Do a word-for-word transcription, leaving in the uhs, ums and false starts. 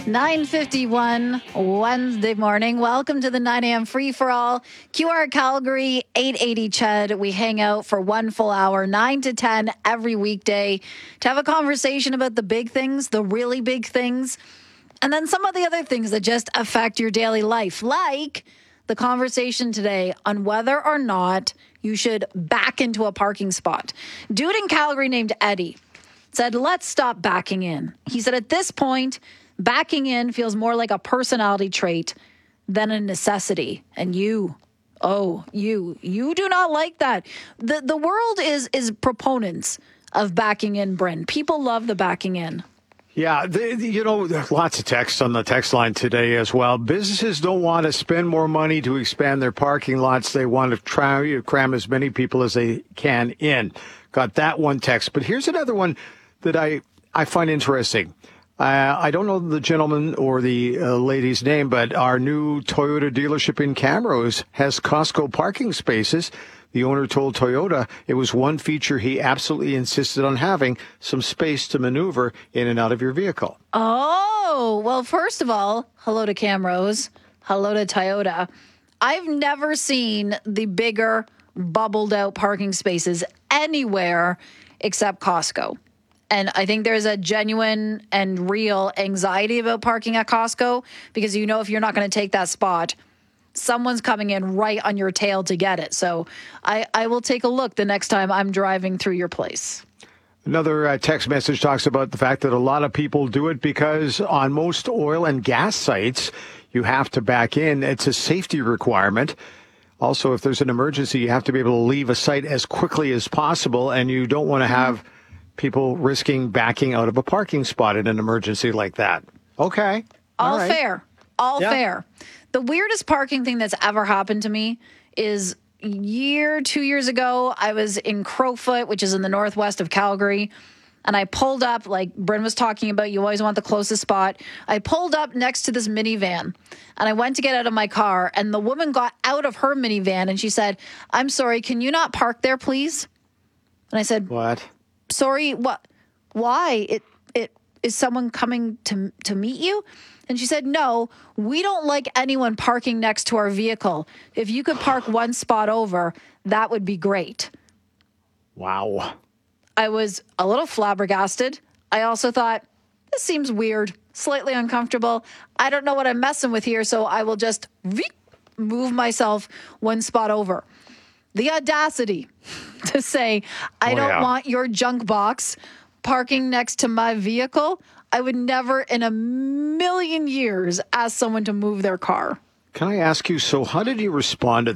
nine fifty-one Wednesday morning. Welcome to the nine a.m. free-for-all. Q R Calgary, eight eighty C H E D. We hang out for one full hour, nine to ten every weekday, to have a conversation about the big things, the really big things, and then some of the other things that just affect your daily life, like the conversation today on whether or not you should back into a parking spot. Dude in Calgary named Eddie said, let's stop backing in. He said, at this point, backing in feels more like a personality trait than a necessity. And you, oh, you, you do not like that. The the world is is proponents of backing in, Bryn. People love the backing in. Yeah, the, you know, there's lots of text on the text line today as well. Businesses don't want to spend more money to expand their parking lots. They want to try to cram as many people as they can in. Got that one text. But here's another one that I, I find interesting. Uh, I don't know the gentleman or the uh, lady's name, but our new Toyota dealership in Camrose has Costco parking spaces. The owner told Toyota it was one feature he absolutely insisted on having, some space to maneuver in and out of your vehicle. Oh, well, first of all, hello to Camrose. Hello to Toyota. I've never seen the bigger, bubbled out parking spaces anywhere except Costco. And I think there's a genuine and real anxiety about parking at Costco because you know if you're not going to take that spot, someone's coming in right on your tail to get it. So I, I will take a look the next time I'm driving through your place. Another uh, text message talks about the fact that a lot of people do it because on most oil and gas sites, you have to back in. It's a safety requirement. Also, if there's an emergency, you have to be able to leave a site as quickly as possible, and you don't want to have people risking backing out of a parking spot in an emergency like that. Okay. All, All right. fair. All yeah. fair. The weirdest parking thing that's ever happened to me is a year, two years ago, I was in Crowfoot, which is in the northwest of Calgary, and I pulled up, like Bryn was talking about, you always want the closest spot. I pulled up next to this minivan, and I went to get out of my car, and the woman got out of her minivan, and she said, I'm sorry, can you not park there, please? And I said, What? Sorry, what? Why? It it is someone coming to to meet you? And she said, no, we don't like anyone parking next to our vehicle. If you could park one spot over, that would be great. Wow. I was a little flabbergasted. I also thought, this seems weird, slightly uncomfortable. I don't know what I'm messing with here, so I will just move myself one spot over. The audacity to say, I oh, don't yeah. want your junk box parking next to my vehicle. I would never in a million years ask someone to move their car. Can I ask you, so how did you respond to